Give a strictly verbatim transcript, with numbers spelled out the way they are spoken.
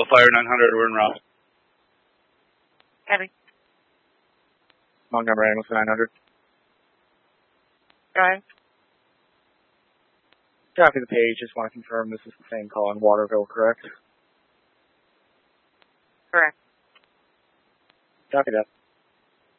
Fire nine hundred, we're en route. Heavy. Montgomery Ambulance nine hundred. Drive. Copy the page. Just want to confirm this is the same call in Waterville, correct? Correct. Copy that.